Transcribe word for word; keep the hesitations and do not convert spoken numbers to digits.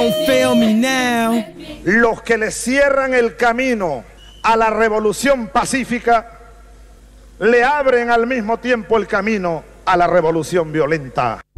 don't fail me now. Los que le cierran el camino a la revolución pacífica le abren al mismo tiempo el camino a la revolución violenta.